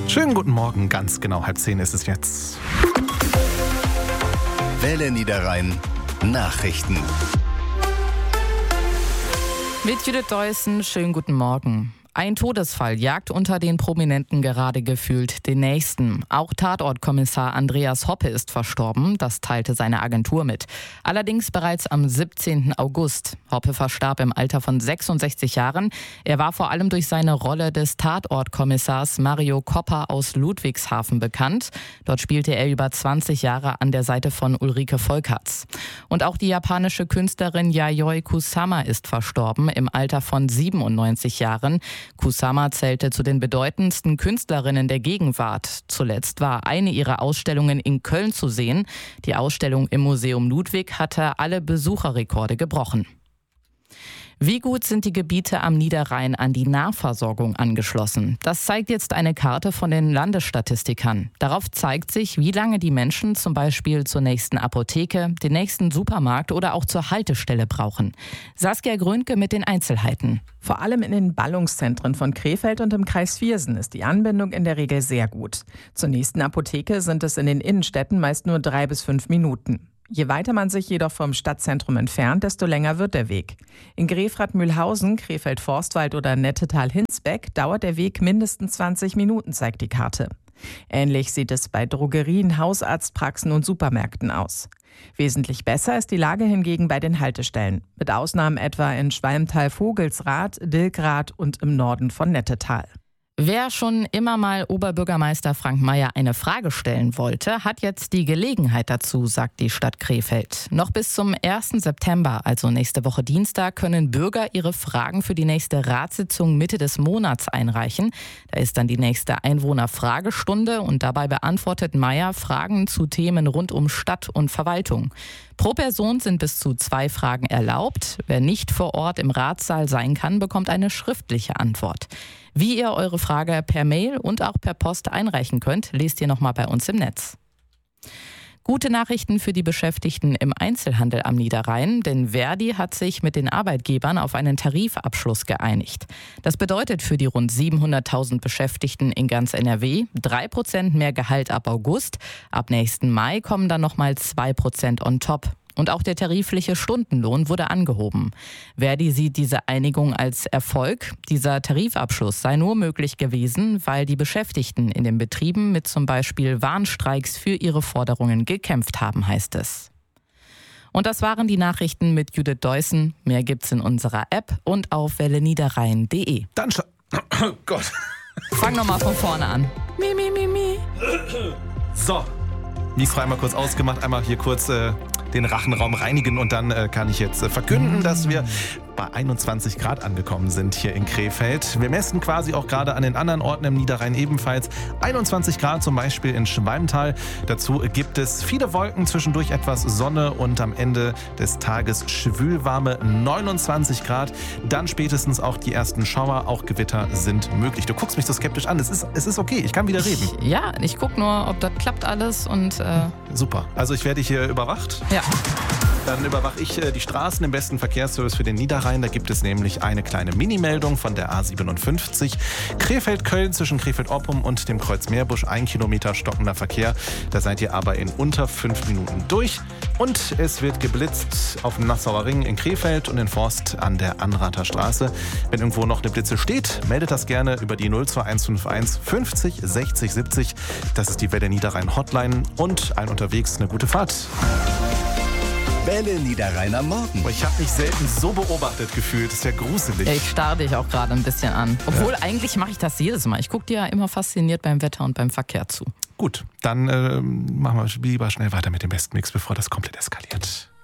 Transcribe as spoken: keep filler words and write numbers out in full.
Schönen guten Morgen, ganz genau halb zehn ist es jetzt. Welle Niederrhein Nachrichten. Mit Judith Deussen, schönen guten Morgen. Ein Todesfall jagt unter den Prominenten gerade gefühlt den nächsten. Auch Tatortkommissar Andreas Hoppe ist verstorben, das teilte seine Agentur mit. Allerdings bereits am siebzehnten August. Hoppe verstarb im Alter von sechsundsechzig Jahren. Er war vor allem durch seine Rolle des Tatortkommissars Mario Kopper aus Ludwigshafen bekannt. Dort spielte er über zwanzig Jahre an der Seite von Ulrike Volkerts. Und auch die japanische Künstlerin Yayoi Kusama ist verstorben im Alter von siebenundneunzig Jahren. Kusama zählte zu den bedeutendsten Künstlerinnen der Gegenwart. Zuletzt war eine ihrer Ausstellungen in Köln zu sehen. Die Ausstellung im Museum Ludwig hatte alle Besucherrekorde gebrochen. Wie gut sind die Gebiete am Niederrhein an die Nahversorgung angeschlossen? Das zeigt jetzt eine Karte von den Landesstatistikern. Darauf zeigt sich, wie lange die Menschen zum Beispiel zur nächsten Apotheke, den nächsten Supermarkt oder auch zur Haltestelle brauchen. Saskia Grönke mit den Einzelheiten. Vor allem in den Ballungszentren von Krefeld und im Kreis Viersen ist die Anbindung in der Regel sehr gut. Zur nächsten Apotheke sind es in den Innenstädten meist nur drei bis fünf Minuten. Je weiter man sich jedoch vom Stadtzentrum entfernt, desto länger wird der Weg. In Grefrath-Mühlhausen, Krefeld-Forstwald oder Nettetal-Hinsbeck dauert der Weg mindestens zwanzig Minuten, zeigt die Karte. Ähnlich sieht es bei Drogerien, Hausarztpraxen und Supermärkten aus. Wesentlich besser ist die Lage hingegen bei den Haltestellen, mit Ausnahmen etwa in Schwalmtal-Vogelsrath, Dilkrath und im Norden von Nettetal. Wer schon immer mal Oberbürgermeister Frank Mayer eine Frage stellen wollte, hat jetzt die Gelegenheit dazu, sagt die Stadt Krefeld. Noch bis zum ersten September, also nächste Woche Dienstag, können Bürger ihre Fragen für die nächste Ratssitzung Mitte des Monats einreichen. Da ist dann die nächste Einwohnerfragestunde und dabei beantwortet Mayer Fragen zu Themen rund um Stadt und Verwaltung. Pro Person sind bis zu zwei Fragen erlaubt. Wer nicht vor Ort im Ratssaal sein kann, bekommt eine schriftliche Antwort. Wie ihr eure Frage per Mail und auch per Post einreichen könnt, lest ihr nochmal bei uns im Netz. Gute Nachrichten für die Beschäftigten im Einzelhandel am Niederrhein, denn Verdi hat sich mit den Arbeitgebern auf einen Tarifabschluss geeinigt. Das bedeutet für die rund siebenhunderttausend Beschäftigten in ganz N R W drei Prozent mehr Gehalt ab August. Ab nächsten Mai kommen dann nochmal zwei Prozent on top. Und auch der tarifliche Stundenlohn wurde angehoben. Verdi sieht diese Einigung als Erfolg. Dieser Tarifabschluss sei nur möglich gewesen, weil die Beschäftigten in den Betrieben mit zum Beispiel Warnstreiks für ihre Forderungen gekämpft haben, heißt es. Und das waren die Nachrichten mit Judith Deussen. Mehr gibt's in unserer App und auf welle niederrhein punkt de. Dann scha- Oh Gott. Fang nochmal von vorne an. Mi, mi, mi, mi. So, Mikro einmal kurz ausgemacht, einmal hier kurz äh, den Rachenraum reinigen und dann äh, kann ich jetzt äh, verkünden, dass wir bei einundzwanzig Grad angekommen sind hier in Krefeld. Wir messen quasi auch gerade an den anderen Orten im Niederrhein ebenfalls einundzwanzig Grad, zum Beispiel in Schwalmtal. Dazu gibt es viele Wolken, zwischendurch etwas Sonne und am Ende des Tages schwülwarme neunundzwanzig Grad. Dann spätestens auch die ersten Schauer, auch Gewitter sind möglich. Du guckst mich so skeptisch an, es ist, es ist okay, ich kann wieder reden. Ich, ja, ich gucke nur, ob das klappt alles und... Äh Super, also ich werde hier überwacht. Ja. Dann überwache ich äh, die Straßen im besten Verkehrsservice für den Niederrhein. Da gibt es nämlich eine kleine Minimeldung von der A siebenundfünfzig. Krefeld-Köln zwischen Krefeld-Oppum und dem Kreuz Meerbusch. Ein Kilometer stockender Verkehr. Da seid ihr aber in unter fünf Minuten durch. Und es wird geblitzt auf dem Nassauer Ring in Krefeld und in Forst an der Anrather Straße. Wenn irgendwo noch eine Blitze steht, meldet das gerne über die null zwei eins fünf eins fünfzig sechzig siebzig. Das ist die Welle Niederrhein Hotline und allen unterwegs eine gute Fahrt. Welle Niederrhein am Morgen. Ich habe mich selten so beobachtet gefühlt. Das ist ja gruselig. Ja, ich starre dich auch gerade ein bisschen an. Obwohl, ja. Eigentlich mache ich das jedes Mal. Ich gucke dir ja immer fasziniert beim Wetter und beim Verkehr zu. Gut, dann äh, machen wir lieber schnell weiter mit dem besten Mix, bevor das komplett eskaliert.